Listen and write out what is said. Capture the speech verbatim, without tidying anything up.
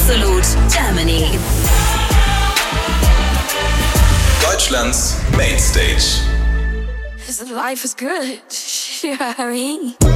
Absolut Germany. Deutschlands Mainstage. Life is good. You know what I mean?